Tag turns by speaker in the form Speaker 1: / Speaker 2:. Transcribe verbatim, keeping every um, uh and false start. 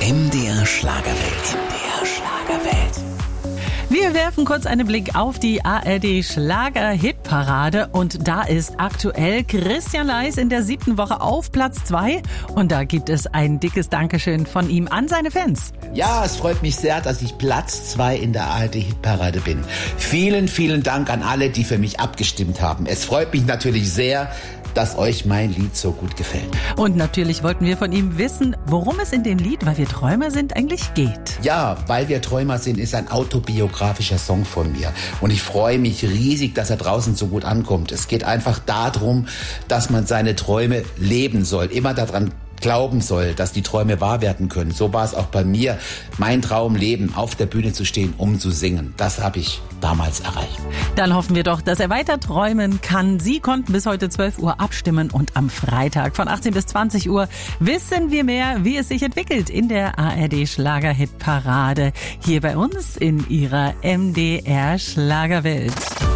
Speaker 1: M D R Schlagerwelt. M D R Schlagerwelt.
Speaker 2: Wir werfen kurz einen Blick auf die A R D Schlager-Hitparade und da ist aktuell Christian Leis in der siebten Woche auf Platz zwei und da gibt es ein dickes Dankeschön von ihm an seine Fans.
Speaker 3: Ja, es freut mich sehr, dass ich Platz zwei in der A R D Hitparade bin. Vielen, vielen Dank an alle, die für mich abgestimmt haben. Es freut mich natürlich sehr, dass euch mein Lied so gut gefällt.
Speaker 2: Und natürlich wollten wir von ihm wissen, worum es in dem Lied "Weil wir Träumer sind" eigentlich geht.
Speaker 3: Ja, "Weil wir Träumer sind" ist ein autobiografischer Song von mir. Und ich freue mich riesig, dass er draußen so gut ankommt. Es geht einfach darum, dass man seine Träume leben soll. Immer daran glauben soll, dass die Träume wahr werden können. So war es auch bei mir. Mein Traum leben, auf der Bühne zu stehen, um zu singen. Das habe ich damals erreicht.
Speaker 2: Dann hoffen wir doch, dass er weiter träumen kann. Sie konnten bis heute zwölf Uhr abstimmen und am Freitag von achtzehn bis zwanzig Uhr wissen wir mehr, wie es sich entwickelt in der A R D Schlager-Hitparade hier bei uns in ihrer M D R Schlagerwelt.